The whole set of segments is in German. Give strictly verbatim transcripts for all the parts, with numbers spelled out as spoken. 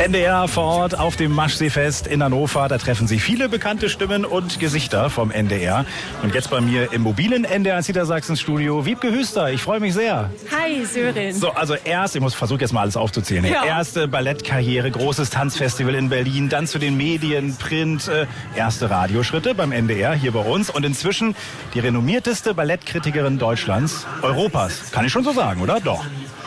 N D R vor Ort auf dem Maschseefest in Hannover. Da treffen sich viele bekannte Stimmen und Gesichter vom N D R. Und jetzt bei mir im mobilen N D R Niedersachsen Studio Wiebke Hüster. Ich freue mich sehr. Hi, Sören. So, also erst, ich muss versuchen jetzt mal alles aufzuzählen. Ja. Erste Ballettkarriere, großes Tanzfestival in Berlin, dann zu den Medien, Print, äh, erste Radioschritte beim N D R hier bei uns und inzwischen die renommierteste Ballettkritikerin Deutschlands, Europas. Kann ich schon so sagen, oder? Doch.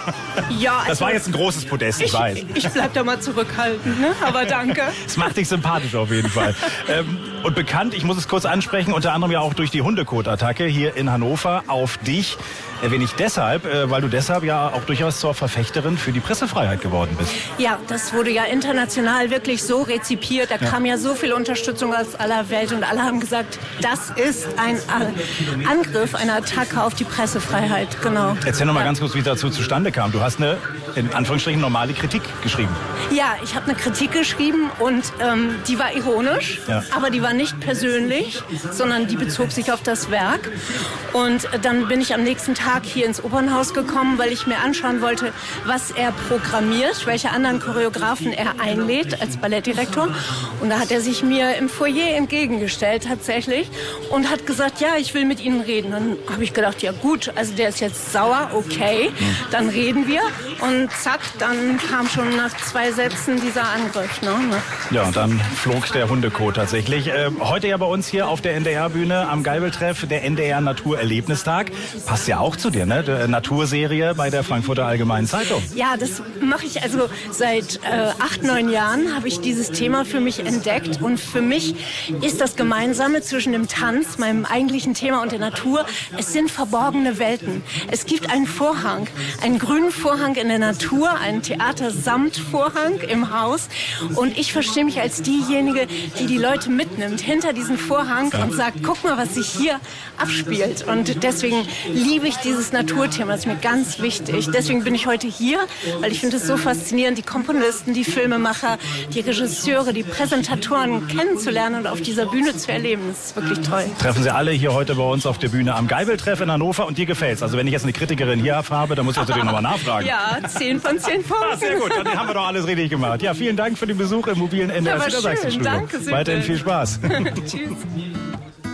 Ja, also das war jetzt ein großes Podest, ich, ich weiß. Ich bleib da mal zurückhaltend, ne? Aber danke. Das macht dich sympathisch auf jeden Fall. ähm, und bekannt, ich muss es kurz ansprechen, unter anderem ja auch durch die Hundekot-Attacke hier in Hannover auf dich. Erwähne ich deshalb, äh, weil du deshalb ja auch durchaus zur Verfechterin für die Pressefreiheit geworden bist. Ja, das wurde ja international wirklich so rezipiert. Da ja. kam ja so viel Unterstützung aus aller Welt und alle haben gesagt, das ist ein Angriff, eine Attacke auf die Pressefreiheit. Genau. Erzähl noch mal ja. ganz kurz, wie es dazu zustande kam. Du hast eine, in Anführungsstrichen, normale Kritik geschrieben. Ja, ich habe eine Kritik geschrieben und ähm, die war ironisch, ja. aber die war nicht persönlich, sondern die bezog sich auf das Werk. Und äh, dann bin ich am nächsten Tag hier ins Opernhaus gekommen, weil ich mir anschauen wollte, was er programmiert, welche anderen Choreografen er einlädt als Ballettdirektor. Und da hat er sich mir im Foyer entgegengestellt tatsächlich und hat gesagt, ja, ich will mit Ihnen reden. Dann habe ich gedacht, ja gut, also der ist jetzt sauer, okay, dann reden wir. Und zack, dann kam schon nach zwei Sätzen dieser Angriff. Ne? Ja, und dann flog der Hundekot tatsächlich. Äh, heute ja bei uns hier auf der N D R-Bühne am Geibeltreff, der N D R Naturerlebnistag. Passt ja auch zu dir, ne? Die Naturserie bei der Frankfurter Allgemeinen Zeitung. Ja, das mache ich also seit äh, acht, neun Jahren habe ich dieses Thema für mich entdeckt. Und für mich ist das Gemeinsame zwischen dem Tanz, meinem eigentlichen Thema, und der Natur, es sind verborgene Welten. Es gibt einen Vorhang, einen grünen Vorhang in der Natur, einen Theatersamtvorhang im Haus. Und ich verstehe mich als diejenige, die die Leute mitnimmt hinter diesen Vorhang ja. und sagt, guck mal, was sich hier abspielt. Und deswegen liebe ich dieses Naturthema. Das ist mir ganz wichtig. Deswegen bin ich heute hier, weil ich finde es so faszinierend, die Komponisten, die Filmemacher, die Regisseure, die Präsentatoren kennenzulernen und auf dieser Bühne zu erleben. Das ist wirklich toll. Treffen Sie alle hier heute bei uns auf der Bühne am Geibeltreff in Hannover und dir gefällt's. Also wenn ich jetzt eine Kritikerin hier habe, dann muss ich natürlich nochmal nachfragen. Ja, zehn von zehn Punkten. Ah, sehr gut, dann haben wir doch alles richtig gemacht. Ja, vielen Dank für den Besuch im mobilen N D R Niedersachsen Studio. Danke, sehr Weiterhin viel Spaß. Tschüss.